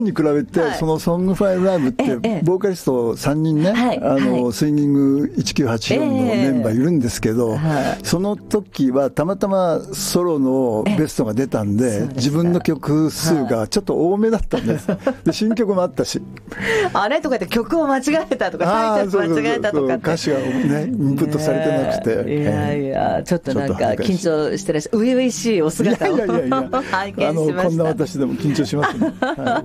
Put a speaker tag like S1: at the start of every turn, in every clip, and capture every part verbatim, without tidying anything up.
S1: に比べて、はい、そのソングファイルライブってボーカリストさんにんね、はい、あの、はい、スインギングいちきゅうはちよんのメンバーいるんですけど、えー、その時はたまたまソロのベストが出たんで、自分の曲数がちょっと多めだったんです、はい、で新曲もあったし
S2: あれとかって曲を間違えたとかタイトル間違えたとかって
S1: 歌詞がねインプットされてなくて、
S2: ね、いやいやちょっとなんか緊張してらっしゃる初々しいお姿を拝見しました。
S1: あのこんな私でも緊張しますね、はい、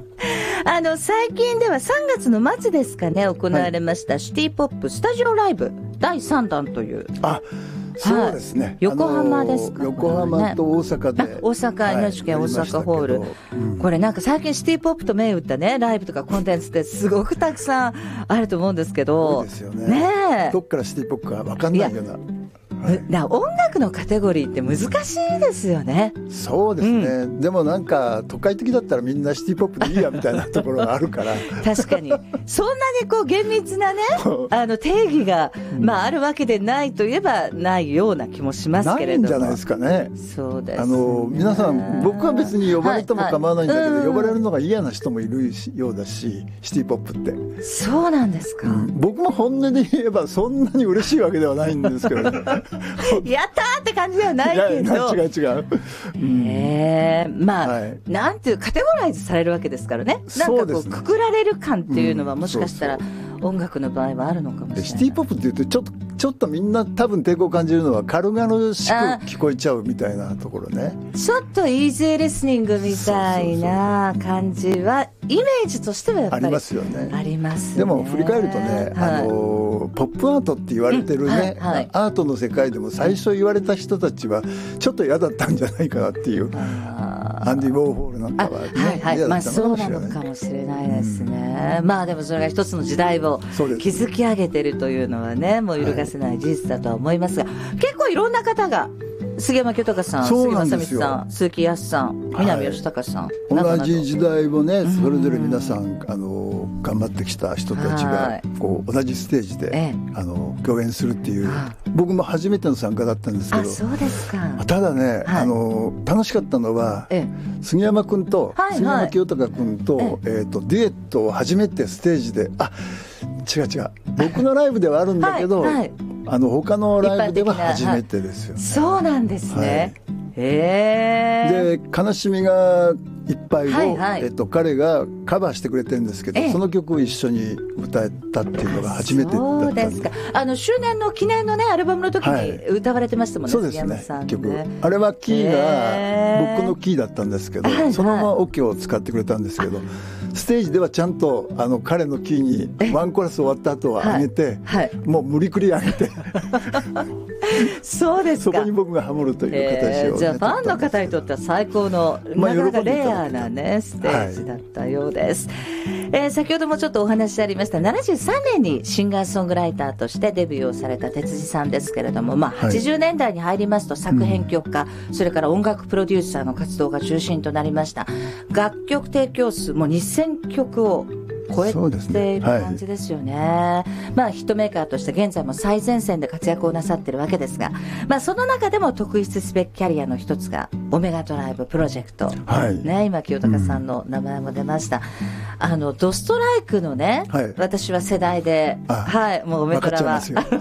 S2: あの最近ではさんがつの末ですかね行われました、はい、シティポップスタジオライブだいさんだんという、
S1: あそうですね、はい、
S2: 横浜ですか、
S1: 横浜と大阪で、
S2: ね、大阪 エヌエイチケー 大阪ホール、うん、これなんか最近シティポップと銘打ったねライブとかコンテンツってすごくたくさんあると思うんですけど、
S1: そうですよ ね, ねどっからシティポップか分かんないような、
S2: はい、だ音楽のカテゴリーって難しいですよね。
S1: そうですね、うん、でもなんか都会的だったらみんなシティポップでいいやみたいなところがあるから
S2: 確かにそんなにこう厳密なねあの定義が、まあ、あるわけでないといえばないような気もしますけれども、
S1: ないんじゃないですかね。
S2: そうですね、
S1: あの皆さん僕は別に呼ばれても構わないんだけど、はいはい、呼ばれるのが嫌な人もいるようだしシティポップって
S2: そうなんですか、うん、
S1: 僕も本音で言えばそんなに嬉しいわけではないんですけどね
S2: やったーって感じではないけど
S1: 違う違う、
S2: うん、えー、まあ、はい、なんていうカテゴライズされるわけですからね、なんかこうくくられる感っていうのはもしかしたら音楽の場合はあるのかもしれない。
S1: シティポップっていうとちょっとちょっとみんな多分抵抗を感じるのは軽々しく聞こえちゃうみたいなところね、
S2: ちょっとイージーリスニングみたいな感じはイメージとしてはやっぱり
S1: ありますよね。
S2: ありますね。
S1: でも振り返るとね、はい、あのポップアートって言われてるね、うんはいはい、アートの世界でも最初言われた人たちはちょっと嫌だったんじゃないかなっていう、アンディ・ウォーホールなんかはね、
S2: はいはい、まあそうなのかもしれないですね、うん、まあでもそれが一つの時代を築き上げてるというのはねもう揺るがせない事実だとは思いますが、はい、結構いろんな方が杉山清隆さん、杉正光さん、鈴木康さん、南義隆さん、
S1: はい、同じ時代をねそれぞれ皆さんあの頑張ってきた人たちがこう同じステージで、ええ、あの共演するっていう、僕も初めての参加だったんですけど、
S2: あそうですか。
S1: ただね、はい、あの楽しかったのは、ええ、杉山君と、はいはい、杉山清隆君と、えええー、とデュエットを初めてステージで、あ違う違う僕のライブではあるんだけど、はいはい、あの他のライブでは初めてですよね、はい、
S2: そうなんですね、はい、へ
S1: で悲しみがいっぱいを、はいはいえっと、彼がカバーしてくれてるんですけど、その曲を一緒に歌えたっていうのが初めてだったんで。
S2: そうですか。あの周年の記念のねアルバムの時に歌われてましたもんね、
S1: はい、
S2: 杉山さんね。
S1: そうですね、曲あれはキーが僕のキーだったんですけど、はいはい、そのままオケを使ってくれたんですけど、ステージではちゃんとあの彼のキーにワンコーラス終わった後は上げて、はいはい、もう無理くり上げて
S2: そうですか。
S1: そこに僕がハモるという形を、ね、
S2: えー、じゃあファンの方にとっては最高の、まあ、なかなかレアなねステージだったようです、はい、えー、先ほどもちょっとお話ありましたななじゅうさんねんにシンガーソングライターとしてデビューをされた哲司さんですけれども、まあ、はちじゅうねんだいに入りますと作編曲家、うん、それから音楽プロデューサーの活動が中心となりました。楽曲提供数もにせんきょくを超えている感じですよね、はい、まあヒットメーカーとして現在も最前線で活躍をなさっているわけですが、まあ、その中でも特筆すべきキャリアの一つがオメガドライブプロジェクト、はいね、今清隆さんの名前も出ました、うん、あのドストライクのね、はい、私は世代で、はい、もうオメドラは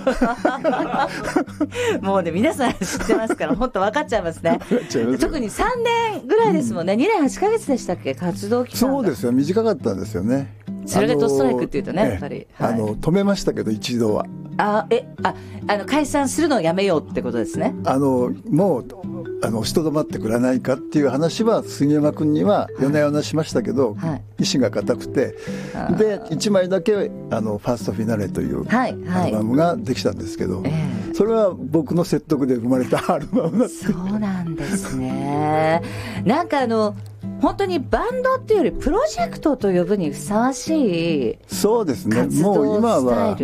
S2: もうね皆さん知ってますから本当分かっちゃいますね特にさんねんぐらいですもんね、うん、にねんはちかげつでしたっけ活動期間が。
S1: そうですよ、短かったんですよね。
S2: それがドストライクっていうとね、あのー、やっぱり、
S1: はい、あの止めましたけど一度は
S2: あえああの解散するのをやめようってことですね。
S1: あのもうあの押しとどまってくれないかっていう話は杉山君には夜な夜なしましたけど、はい、意志が固くて、でいちまいだけあのファーストフィナレというアルバムができたんですけど、はいはい、それは僕の説得で生まれたアルバムだって。
S2: そうなんですねなんかあの本当にバンドっていうよりプロジェクトと呼ぶにふさわしい。
S1: そうですね、もう今は、うん、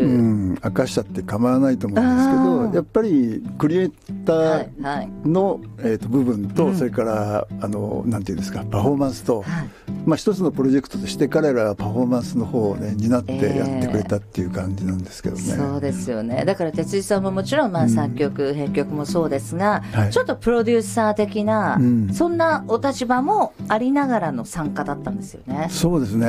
S1: 明かしちゃって構わないと思うんですけど、やっぱりクリエイターの、はいはい、えー、と部分と、うん、それからあのなんていうんですかパフォーマンスと、はい、 まあ、一つのプロジェクトとして彼らはパフォーマンスの方をね担ってやってくれたっていう感じなんですけどね、
S2: えー、そうですよね。だから哲司さんももちろんまあ作曲、うん、編曲もそうですが、はい、ちょっとプロデューサー的な、うん、そんなお立場もありながらの参加だったんですよね。
S1: そうですね。